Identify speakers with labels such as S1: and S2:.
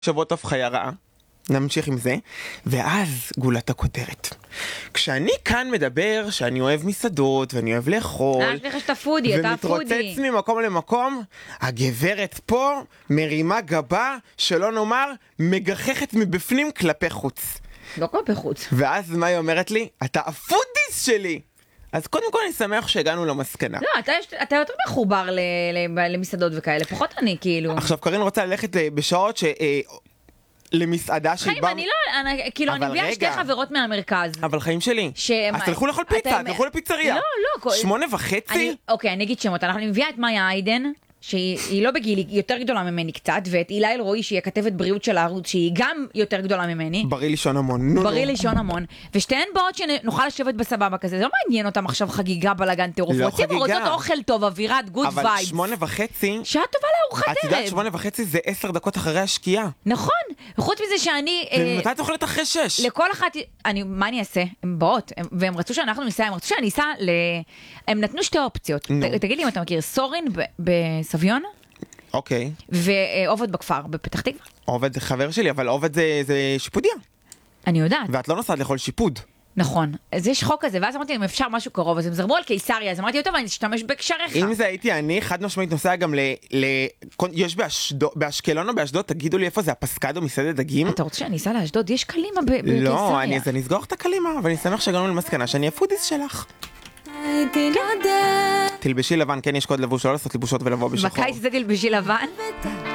S1: שבוע טוב חיה רעה, נמשיך עם זה, ואז גולת הכותרת. כשאני כאן מדבר שאני אוהב מסעדות ואני אוהב לאכול,
S2: יש לך שאתה פודי, אתה פודי.
S1: ומתרוצץ ממקום למקום, הגברת פה מרימה גבה, שלא נאמר, מגחכת מבפנים כלפי חוץ.
S2: לא כלפי חוץ.
S1: ואז מה היא אומרת לי? אתה הפודיס שלי! אז קודם כל אני שמח שהגענו למסקנה.
S2: לא, אתה יותר מחובר למסעדות וכאלה, פחות אני כאילו.
S1: עכשיו קרין רוצה ללכת בשעות למסעדה שהיא
S2: חיים, אני לא, כאילו אני מביאה שתי חברות מהמרכז.
S1: אבל חיים שלי, אז תלכו לאכול פיצה, תלכו לפיצריה.
S2: לא, לא.
S1: 8:30?
S2: אוקיי, אני אגיד שמות, אני מביאה את מאיה איידן, שהיא לא בגיל, היא יותר גדולה ממני קצת, ואת אילי אלרועי שהיא הכתבת בריאות של הערוץ, שהיא גם יותר גדולה ממני.
S1: בריא לישון המון.
S2: בריא לישון המון. ושתיהן באות שנוכל לשבת בסבבה כזה, זה לא מעניין אותם עכשיו חגיגה בלגן טירוף.
S1: לא
S2: רוצים
S1: חגיגה.
S2: רוצות אוכל טוב, אווירת גוד וייבס.
S1: אבל 8:30...
S2: שעה טובה לארוחת ערב.
S1: את יודעת 8:30 זה 10 דקות אחרי השקיעה.
S2: נכון. וחוץ מזה שאני...
S1: ומתי את אוכלת אחרי 6?
S2: לכל אחת... מה אני אעשה? הן באות. והם רצו שאנחנו ניסע, הם רצו שאני אסע הם נתנו שתי אופציות. תגיד לי אם אתה מכיר, סורין בסביון?
S1: אוקיי.
S2: ועובד בכפר, בפתח תקווה.
S1: עובד זה חבר שלי, אבל עובד זה שיפודיה.
S2: אני יודעת.
S1: ואת לא נוסעת לאכול שיפוד.
S2: נכון. אז יש חוק כזה, ואז אמרתי, אם אפשר משהו קרוב, אז הם זרמו על קיסריה, אז אמרתי, טוב, אני אשתמש בקשריך.
S1: אם זה הייתי אני, חד משמעית נוסע גם יש באשקלון או באשדוד, תגידו לי איפה זה, הפסקדו מסעדת דגים?
S2: אתה רוצה שאני אסע לאשדוד? יש קלימה בקיסריה.
S1: לא, אז אני אסגור את הקלימה, ואני שמח שהגענו למסקנה שאני הפודיס שלך. תלבשי לבן, כן יש קוד לבוש, לא לעשות ליבושות ולבוא בשחור.
S2: בקיץ זה תלבשי לבן?